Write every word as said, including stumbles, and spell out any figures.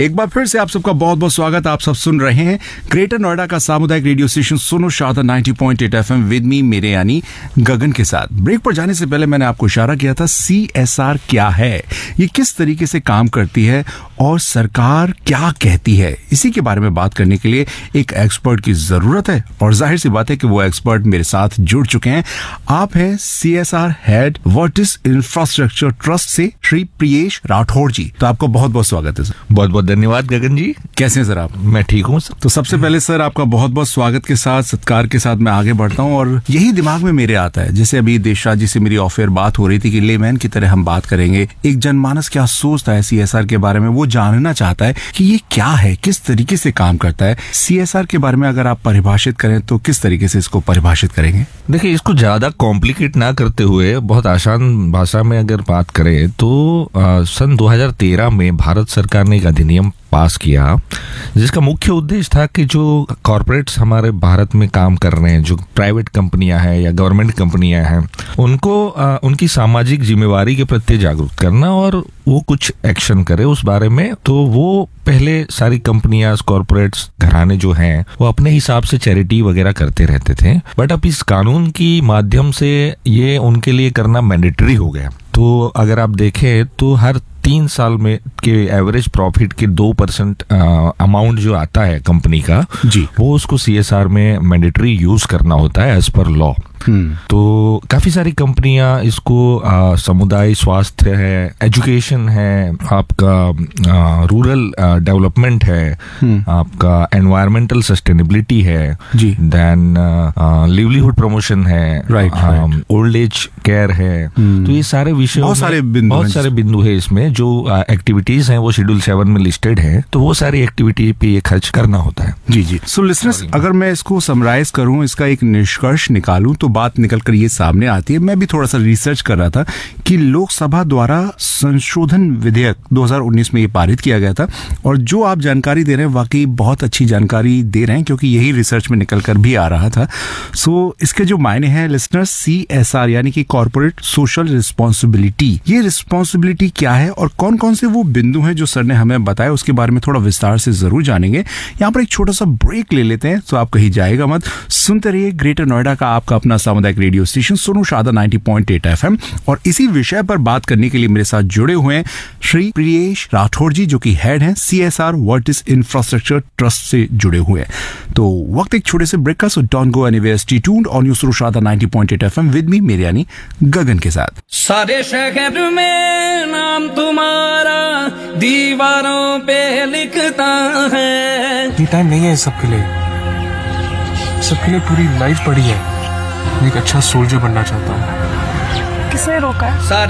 एक बार फिर से आप सबका बहुत बहुत स्वागत। आप सब सुन रहे हैं ग्रेटर नोएडा का सामुदायिक रेडियो स्टेशन सुनो शादा ninety point eight FM with me मेरे यानी गगन के साथ। ब्रेक पर जाने से पहले मैंने आपको इशारा किया था सी एस आर क्या है, ये किस तरीके से काम करती है और सरकार क्या कहती है। इसी के बारे में बात करने के लिए एक एक्सपर्ट की जरूरत है और जाहिर सी बात है कि वो एक्सपर्ट मेरे साथ जुड़ चुके हैं। आप हैं C S R head vertices infrastructure trust से श्री प्रियेश राठौड़ जी। तो आपको बहुत बहुत स्वागत है सर। बहुत बहुत धन्यवाद गगन जी। कैसे हैं सर आप? मैं ठीक हूँ सर। तो सबसे पहले सर आपका बहुत बहुत स्वागत के साथ सत्कार के साथ मैं आगे बढ़ता हूँ और यही दिमाग में मेरे आता है, जैसे अभी देशराज जी से मेरी ऑफ एयर बात हो रही थी कि लेमैन की तरह हम बात करेंगे। एक जनमानस क्या सोचता है सी एस आर के बारे में, वो जानना चाहता है कि ये क्या है, किस तरीके से काम करता है। सी एस आर के बारे में अगर आप परिभाषित करें तो किस तरीके से इसको परिभाषित करेंगे? देखिए, इसको ज्यादा कॉम्प्लिकेट ना करते हुए बहुत आसान भाषा में अगर बात करें तो आ, सन दो हज़ार तेरह में भारत सरकार ने एक अधिनियम पास किया जिसका मुख्य उद्देश्य था कि जो कॉर्पोरेट्स हमारे भारत में काम कर रहे हैं, जो प्राइवेट कंपनियां हैं या गवर्नमेंट कंपनियां हैं, उनको आ, उनकी सामाजिक जिम्मेवारी के प्रति जागरूक करना और वो कुछ एक्शन करे उस बारे में। तो वो पहले सारी कंपनियां, कॉर्पोरेट्स, घराने जो हैं वो अपने हिसाब से चैरिटी वगैरह करते रहते थे, बट अब इस कानून की माध्यम से ये उनके लिए करना मैंडेटरी हो गया। तो अगर आप देखें तो हर तीन साल में के एवरेज प्रॉफिट के दो परसेंट अमाउंट जो आता है कंपनी का जी, वो उसको सी एस आर में मैंडेटरी यूज करना होता है एज पर लॉ। तो काफी सारी कंपनियां इसको आ, समुदाय स्वास्थ्य है, एजुकेशन है, आपका रूरल डेवलपमेंट है, आपका एनवायरमेंटल सस्टेनेबिलिटी है, देन लिवलीहुड प्रमोशन है, राइट, ओल्ड एज केयर है। तो ये सारे विषय बहुत सारे बिंदु बहुत सारे बिंदु है इसमें जो एक्टिविटीज हैं वो शेड्यूल सेवन में लिस्टेड है। तो वो सारी एक्टिविटी पे ये खर्च करना होता है। जी जी। सो लिसनर्स, अगर मैं इसको समराइज करूं, इसका एक निष्कर्ष निकालूं तो बात निकल कर ये सामने आती है। मैं भी थोड़ा सा रिसर्च कर रहा था कि लोकसभा द्वारा संशोधन विधेयक दो हज़ार उन्नीस में ये पारित किया गया था और जो आप जानकारी दे रहे हैं वाकई बहुत अच्छी जानकारी दे रहे हैं क्योंकि यही रिसर्च में निकल कर भी आ रहा था। सो इसके जो मायने हैं लिसनर्स, सी एस आर यानी कि कॉर्पोरेट सोशल रिस्पॉन्सिबिलिटी, ये रिस्पॉन्सिबिलिटी क्या है और कौन कौन से वो बिंदु हैं जो सर ने हमें बताया, उसके बारे में थोड़ा विस्तार से जरूर जानेंगे। यहाँ पर एक छोटा सा ब्रेक ले लेते हैं, तो आप कहीं जाएगा मत, सुनते रहिए ग्रेटर नोएडा का आपका अपना सामुदायिक रेडियो स्टेशन सुनो शादा नाइंटी पॉइंट एट एफएम। और इसी विषय पर बात करने के लिए मेरे साथ जुड़े हुए हैं श्री प्रियेश राठौड़ जी, जो कि हेड हैं C S R vertices infrastructure trust से जुड़े हुए हैं। तो वक्त एक छोटे से ब्रेक का, so don't go anywhere, stay tuned on your सुनो शादा ninety point eight FM with me मेरे यानी गगन के साथ। सारे शहर में नाम तुम्हारा दीवारों पे लिखता है। ये टाइम नहीं है सबके लिए, सबके लिए पूरी लाइफ पड़ी है। मैं एक अच्छा सोल्जर बनना चाहता हूँ। किसने रोका है? सारे